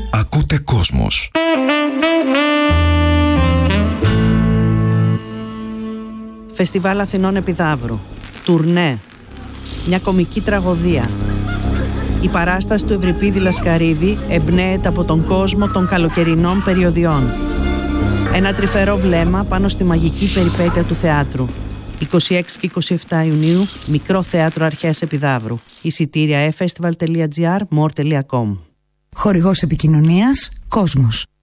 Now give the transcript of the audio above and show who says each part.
Speaker 1: Ακούτε Κόσμος.
Speaker 2: Φεστιβάλ Αθηνών Επιδαύρου. Τουρνέ. Μια κομική τραγωδία. Η παράσταση του Ευρυπίδη Λασκαρίδη εμπνέεται από τον κόσμο των καλοκαιρινών περιοδιών. Ένα τρυφερό βλέμμα πάνω στη μαγική περιπέτεια του θεάτρου. 26 και 27 Ιουνίου, Μικρό Θέατρο Αρχαίας Επιδαύρου. Εισιτήρια efestival.gr, more.com.
Speaker 3: Χορηγός επικοινωνίας Κόσμος.